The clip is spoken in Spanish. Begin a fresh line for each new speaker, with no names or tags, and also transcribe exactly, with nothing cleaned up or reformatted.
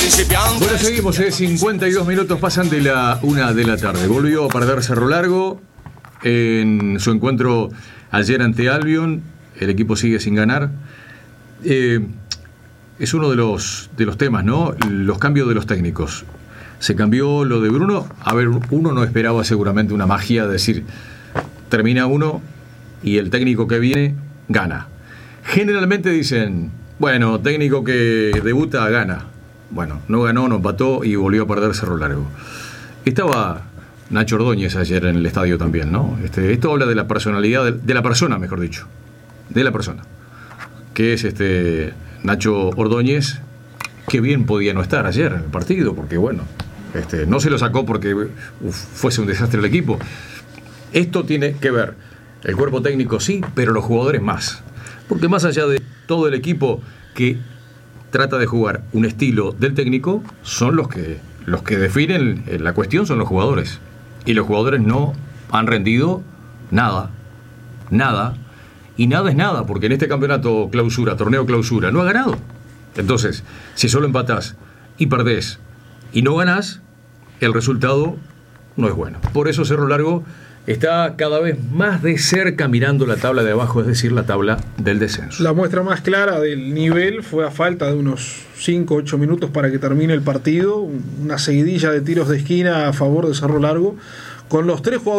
Bueno, seguimos, ¿eh? cincuenta y dos minutos pasan de la una de la tarde. Volvió a perder Cerro Largo en su encuentro ayer ante Albion. El equipo sigue sin ganar. Eh, es uno de los, de los temas, ¿no? Los cambios de los técnicos. Se cambió lo de Bruno. A ver, uno no esperaba seguramente una magia de decir, termina uno y el técnico que viene gana. Generalmente dicen, bueno, técnico que debuta gana. Bueno, no ganó, no empató y volvió a perder Cerro Largo. Estaba Nacho Ordóñez ayer en el estadio también, ¿no? Este, esto habla de la personalidad, de, de la persona, mejor dicho. De la persona. Que es este Nacho Ordóñez, que bien podía no estar ayer en el partido, porque bueno, este, no se lo sacó porque uf, fuese un desastre el equipo. Esto tiene que ver, el cuerpo técnico sí, pero los jugadores más. Porque más allá de todo el equipo que trata de jugar un estilo del técnico, son los que los que definen la cuestión, son los jugadores. Y los jugadores no han rendido nada, nada, y nada es nada, porque en este campeonato clausura, torneo clausura, no ha ganado. Entonces, si solo empatás y perdés y no ganás, el resultado no es bueno. Por eso Cerro Largo está cada vez más de cerca mirando la tabla de abajo, es decir, la tabla del descenso.
La muestra más clara del nivel fue a falta de unos cinco a ocho minutos para que termine el partido, una seguidilla de tiros de esquina a favor de Cerro Largo, con los tres jugadores